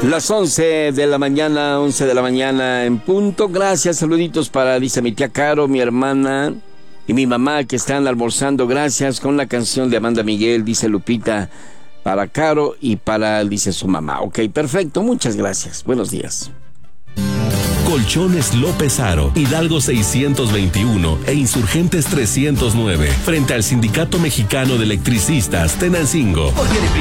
Las 11 de la mañana, 11 de la mañana en punto. Gracias, saluditos para, dice mi tía Caro, mi hermana y mi mamá que están almorzando. Gracias, con la canción de Amanda Miguel, dice Lupita, para Caro y para, dice su mamá. Ok, perfecto, muchas gracias. Buenos días. Colchones López Aro, Hidalgo 621 e Insurgentes 309, frente al Sindicato Mexicano de Electricistas, Tenancingo.